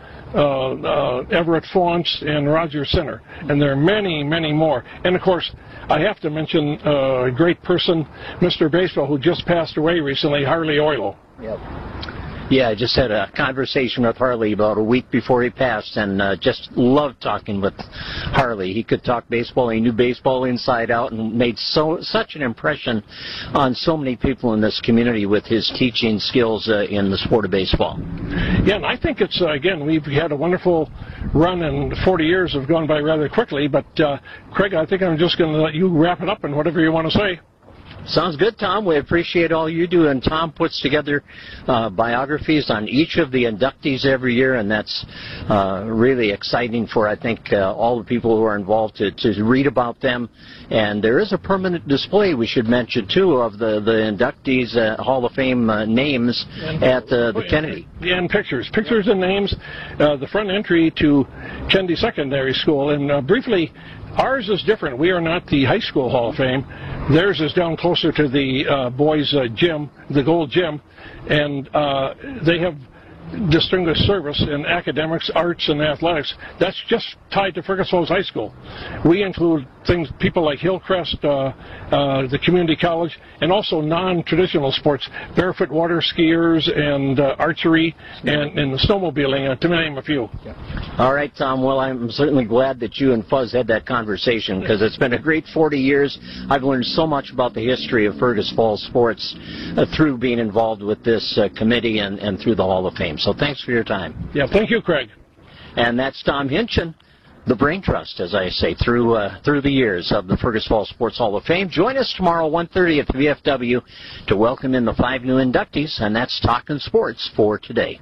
Everett Faunce, and Roger Sinner. And there are many more. And of course, I have to mention a great person, Mr. Baseball, who just passed away recently, Harley Oilo. Yep. Yeah, I just had a conversation with Harley about a week before he passed, and just loved talking with Harley. He could talk baseball. He knew baseball inside out, and made such an impression on so many people in this community with his teaching skills in the sport of baseball. Yeah, and I think it's, again, we've had a wonderful run, and 40 years have gone by rather quickly, but Craig, I think I'm just going to let you wrap it up and whatever you want to say. Sounds good, Tom. We appreciate all you do, and Tom puts together biographies on each of the inductees every year, and that's really exciting for, I think, all the people who are involved to read about them. And there is a permanent display, we should mention, too, of the inductees' Hall of Fame names at the Kennedy. Yeah, and pictures and names. The front entry to Kennedy Secondary School. And briefly, ours is different. We are not the high school Hall of Fame. Theirs is down closer to the boys' gym, the Gold Gym, and they have distinguished service in academics, arts, and athletics. That's just tied to Fergus Falls High School. We include people like Hillcrest, the community college, and also non-traditional sports, barefoot water skiers and archery and snowmobiling, to name a few. All right, Tom. Well, I'm certainly glad that you and Fuzz had that conversation, because it's been a great 40 years. I've learned so much about the history of Fergus Falls sports through being involved with this committee and through the Hall of Fame. So thanks for your time. Yeah, thank you, Craig. And that's Tom Hinchin, the brain trust, as I say, through the years of the Fergus Falls Sports Hall of Fame. Join us tomorrow, 1:30 at the VFW, to welcome in the 5 new inductees, and that's Talkin' Sports for today.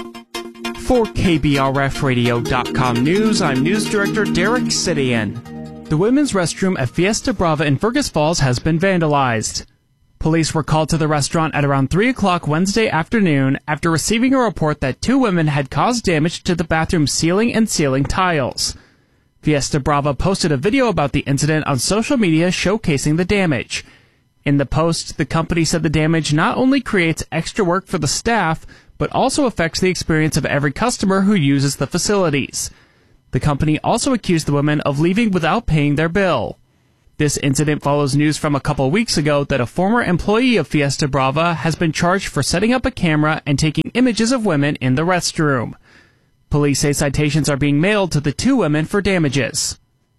For KBRFradio.com News, I'm News Director Derek Sidian. The women's restroom at Fiesta Brava in Fergus Falls has been vandalized. Police were called to the restaurant at around 3 o'clock Wednesday afternoon after receiving a report that 2 women had caused damage to the bathroom ceiling and ceiling tiles. Fiesta Brava posted a video about the incident on social media showcasing the damage. In the post, the company said the damage not only creates extra work for the staff, but also affects the experience of every customer who uses the facilities. The company also accused the women of leaving without paying their bill. This incident follows news from a couple weeks ago that a former employee of Fiesta Brava has been charged for setting up a camera and taking images of women in the restroom. Police say citations are being mailed to the two women for damages.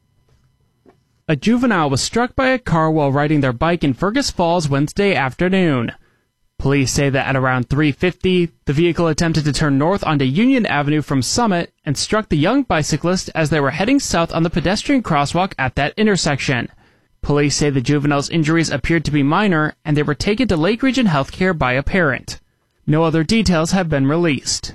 A juvenile was struck by a car while riding their bike in Fergus Falls Wednesday afternoon. Police say that at around 3:50, the vehicle attempted to turn north onto Union Avenue from Summit and struck the young bicyclist as they were heading south on the pedestrian crosswalk at that intersection. Police say the juvenile's injuries appeared to be minor and they were taken to Lake Region Healthcare by a parent. No other details have been released.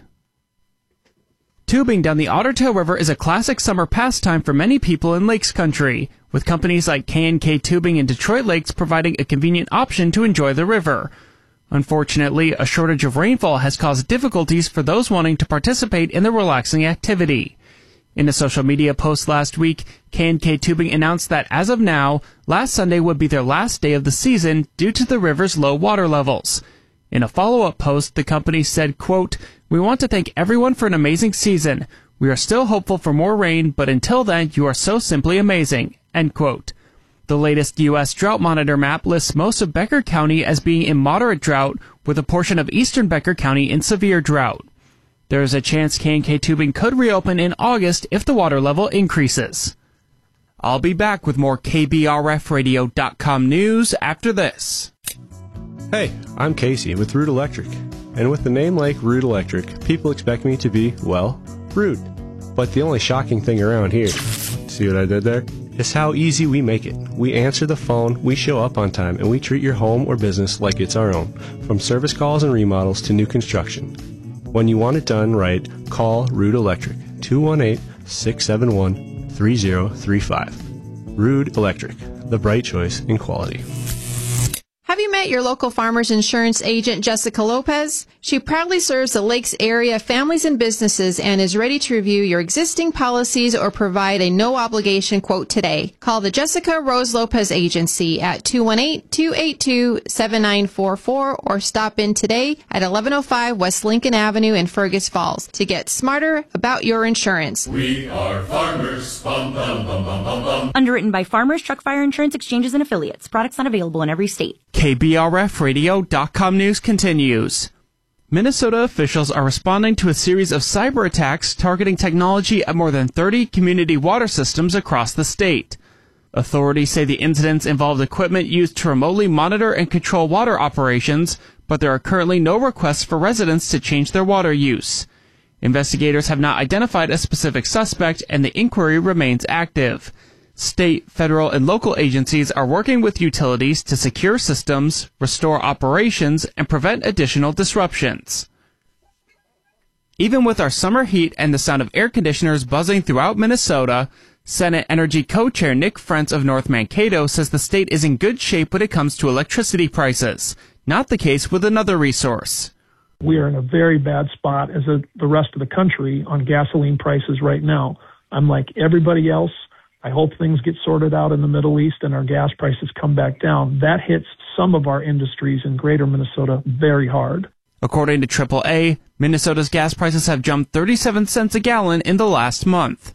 Tubing down the Otter Tail River is a classic summer pastime for many people in Lakes Country, with companies like K&K Tubing in Detroit Lakes providing a convenient option to enjoy the river. Unfortunately, a shortage of rainfall has caused difficulties for those wanting to participate in the relaxing activity. In a social media post last week, K&K Tubing announced that as of now, last Sunday would be their last day of the season due to the river's low water levels. In a follow-up post, the company said, quote, "We want to thank everyone for an amazing season. We are still hopeful for more rain, but until then, you are so simply amazing." End quote. The latest U.S. Drought Monitor map lists most of Becker County as being in moderate drought, with a portion of eastern Becker County in severe drought. There is a chance K&K Tubing could reopen in August if the water level increases. I'll be back with more KBRFradio.com news after this. Hey, I'm Casey with Rude Electric. And with the name like Rude Electric, people expect me to be, well, rude. But the only shocking thing around here, see what I did there? Is how easy we make it. We answer the phone, we show up on time, and we treat your home or business like it's our own, from service calls and remodels to new construction. When you want it done right, call Rude Electric, 218-671-3035. Rude Electric, the bright choice in quality. Have you met your local Farmers Insurance agent, Jessica Lopez? She proudly serves the Lakes area families and businesses and is ready to review your existing policies or provide a no-obligation quote today. Call the Jessica Rose Lopez Agency at 218-282-7944 or stop in today at 1105 West Lincoln Avenue in Fergus Falls to get smarter about your insurance. We are farmers. Bum, bum, bum, bum, bum, bum. Underwritten by Farmers Truck Fire Insurance Exchanges and Affiliates. Products not available in every state. KBRFradio.com news continues. Minnesota officials are responding to a series of cyber attacks targeting technology at more than 30 community water systems across the state. Authorities say the incidents involved equipment used to remotely monitor and control water operations, but there are currently no requests for residents to change their water use. Investigators have not identified a specific suspect, and the inquiry remains active. State, federal, and local agencies are working with utilities to secure systems, restore operations, and prevent additional disruptions. Even with our summer heat and the sound of air conditioners buzzing throughout Minnesota, Senate Energy Co-Chair Nick Frentz of North Mankato says the state is in good shape when it comes to electricity prices. Not the case with another resource. We are in a very bad spot as the rest of the country on gasoline prices right now. I'm like everybody else. I hope things get sorted out in the Middle East and our gas prices come back down. That hits some of our industries in greater Minnesota very hard. According to AAA, Minnesota's gas prices have jumped 37 cents a gallon in the last month.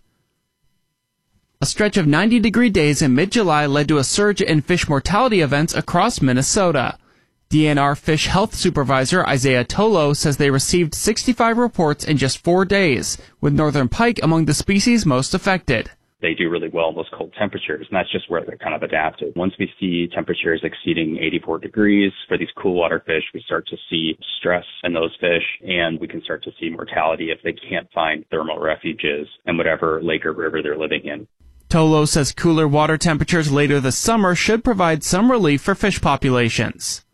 A stretch of 90-degree days in mid-July led to a surge in fish mortality events across Minnesota. DNR Fish Health Supervisor Isaiah Tolo says they received 65 reports in just 4 days, with northern pike among the species most affected. They do really well in those cold temperatures, and that's just where they're kind of adapted. Once we see temperatures exceeding 84 degrees for these cool water fish, we start to see stress in those fish, and we can start to see mortality if they can't find thermal refuges in whatever lake or river they're living in. Tolo says cooler water temperatures later this summer should provide some relief for fish populations.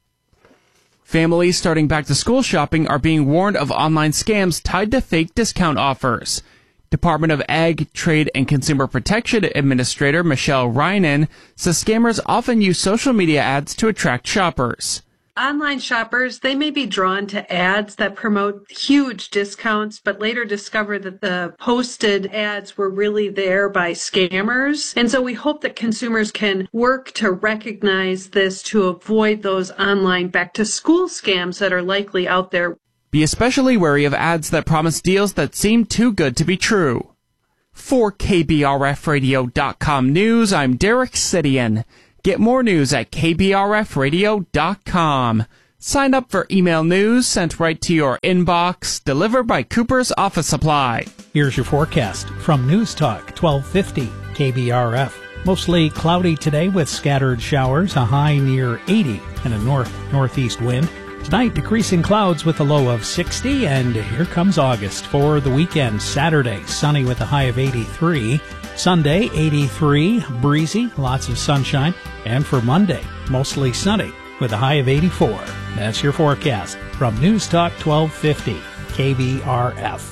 Families starting back-to-school shopping are being warned of online scams tied to fake discount offers. Department of Ag, Trade, and Consumer Protection Administrator Michelle Reinen says scammers often use social media ads to attract shoppers. Online shoppers, they may be drawn to ads that promote huge discounts, but later discover that the posted ads were really there by scammers. And so we hope that consumers can work to recognize this to avoid those online back-to-school scams that are likely out there. Be especially wary of ads that promise deals that seem too good to be true. For KBRFradio.com News, I'm Derek Sidian. Get more news at KBRFradio.com. Sign up for email news sent right to your inbox, delivered by Cooper's Office Supply. Here's your forecast from News Talk 1250 KBRF. Mostly cloudy today with scattered showers, a high near 80 and a north-northeast wind. Tonight, decreasing clouds with a low of 60, and here comes August. For the weekend, Saturday, sunny with a high of 83. Sunday, 83, breezy, lots of sunshine. And for Monday, mostly sunny with a high of 84. That's your forecast from News Talk 1250 KBRF.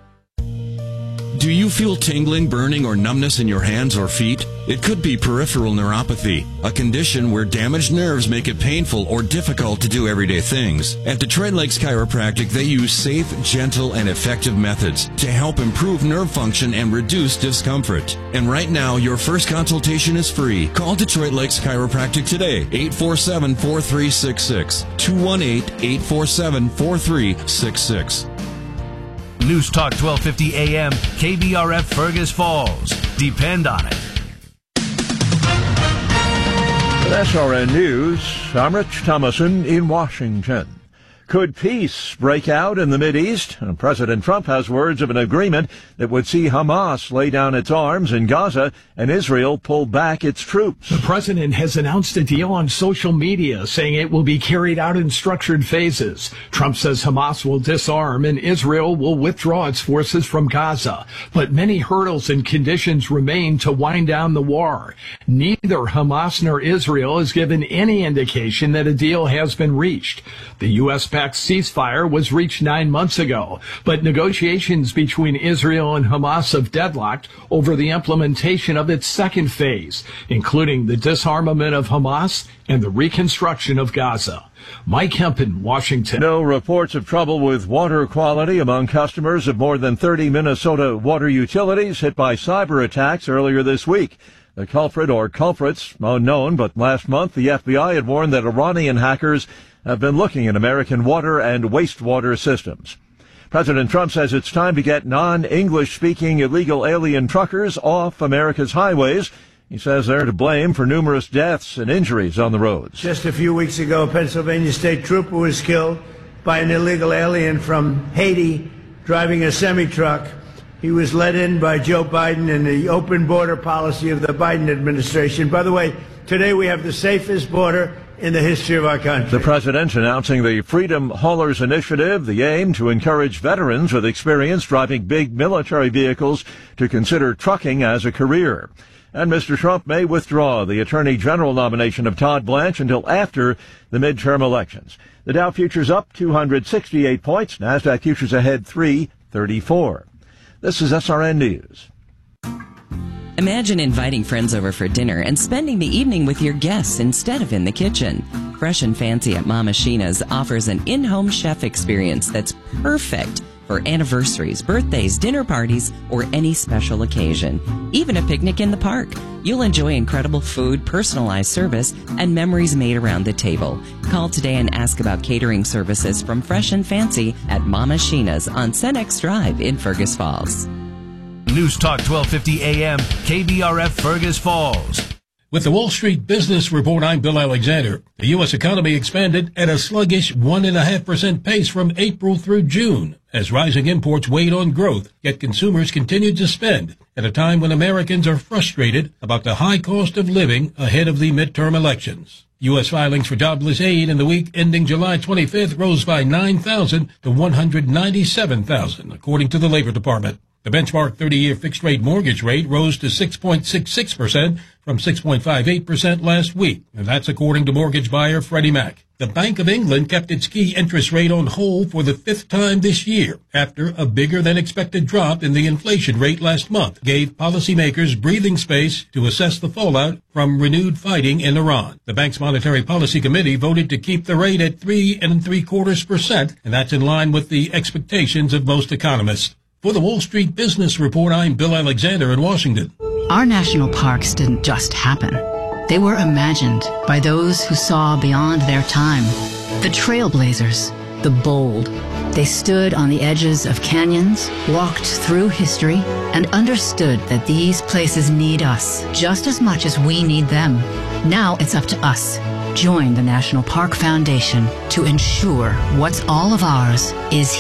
Do you feel tingling, burning, or numbness in your hands or feet? It could be peripheral neuropathy, a condition where damaged nerves make it painful or difficult to do everyday things. At Detroit Lakes Chiropractic, they use safe, gentle, and effective methods to help improve nerve function and reduce discomfort. And right now, your first consultation is free. Call Detroit Lakes Chiropractic today, 847-4366, 218-847-4366. News Talk 1250 AM, KBRF Fergus Falls. Depend on it. With SRN News, I'm Rich Thomason in Washington. Could peace break out in the Mideast? President Trump has words of an agreement that would see Hamas lay down its arms in Gaza and Israel pull back its troops. The president has announced a deal on social media, saying it will be carried out in structured phases. Trump says Hamas will disarm and Israel will withdraw its forces from Gaza. But many hurdles and conditions remain to wind down the war. Neither Hamas nor Israel has given any indication that a deal has been reached. The U.S.-backed ceasefire was reached 9 months ago, but negotiations between Israel and Hamas have deadlocked over the implementation of its second phase, including the disarmament of Hamas and the reconstruction of Gaza. Mike Hempen, Washington. No reports of trouble with water quality among customers of more than 30 Minnesota water utilities hit by cyber attacks earlier this week. The culprit or culprits unknown, but last month the FBI had warned that Iranian hackers have been looking at American water and wastewater systems. President Trump says it's time to get non-English speaking illegal alien truckers off America's highways. He says they're to blame for numerous deaths and injuries on the roads. Just a few weeks ago, a Pennsylvania state trooper was killed by an illegal alien from Haiti driving a semi-truck. He was let in by Joe Biden and the open border policy of the Biden administration. By the way, today we have the safest border in the history of our country. The president announcing the Freedom Haulers Initiative, the aim to encourage veterans with experience driving big military vehicles to consider trucking as a career. And Mr. Trump may withdraw the Attorney General nomination of Todd Blanche until after the midterm elections. The Dow futures up 268 points. NASDAQ futures ahead 334. This is SRN News. Imagine inviting friends over for dinner and spending the evening with your guests instead of in the kitchen. Fresh and Fancy at Mama Sheena's offers an in-home chef experience that's perfect for anniversaries, birthdays, dinner parties, or any special occasion. Even a picnic in the park. You'll enjoy incredible food, personalized service, and memories made around the table. Call today and ask about catering services from Fresh and Fancy at Mama Sheena's on Senex Drive in Fergus Falls. News Talk 1250 AM, KBRF Fergus Falls. With the Wall Street Business Report, I'm Bill Alexander. The U.S. economy expanded at a sluggish 1.5% pace from April through June, as rising imports weighed on growth, yet consumers continued to spend at a time when Americans are frustrated about the high cost of living ahead of the midterm elections. U.S. filings for jobless aid in the week ending July 25th rose by 9,000 to 197,000, according to the Labor Department. The benchmark 30-year fixed-rate mortgage rate rose to 6.66% from 6.58% last week, and that's according to mortgage buyer Freddie Mac. The Bank of England kept its key interest rate on hold for the 5th time this year after a bigger-than-expected drop in the inflation rate last month gave policymakers breathing space to assess the fallout from renewed fighting in Iran. The bank's Monetary Policy Committee voted to keep the rate at 3.75%, and that's in line with the expectations of most economists. For the Wall Street Business Report, I'm Bill Alexander in Washington. Our national parks didn't just happen. They were imagined by those who saw beyond their time. The trailblazers, the bold. They stood on the edges of canyons, walked through history, and understood that these places need us just as much as we need them. Now it's up to us. Join the National Park Foundation to ensure what's all of ours is